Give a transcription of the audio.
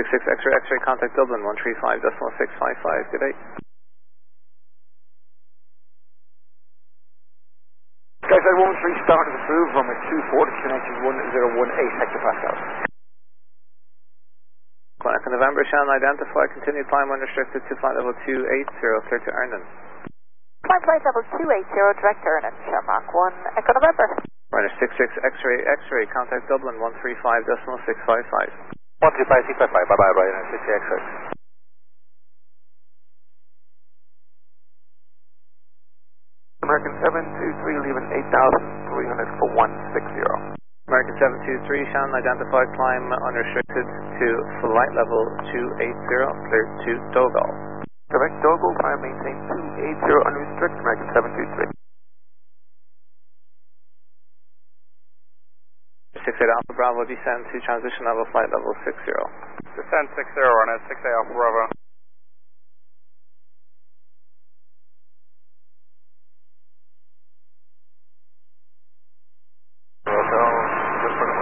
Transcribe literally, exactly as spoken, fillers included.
six X-ray, X-ray, contact Dublin, one three five decimal six five five, good day. Guys, I one three started approved, runway two four, connection one zero one eight hectopascals. Quebec November, Shannon identify, continued climb unrestricted to flight level two eight zero, clear to Ernan. Climb flight level two eight zero, direct to Ernan, Shamrock one, Echo November. Runner six six X-ray, X-ray, contact Dublin, one three five decimal six five five. one three five six five five, bye bye, Ryanair six X-ray. American seven two three, leaving eight thousand three hundred for one six zero. American seven two three, Shannon identified, climb unrestricted to flight level two eight zero, clear to Dogal. Correct, Dogal, climb maintain two eight zero, unrestricted, American seven two three. six eight Alpha Bravo, descend to transition level, flight level six zero. Descend six zero, run at six eight Alpha Bravo.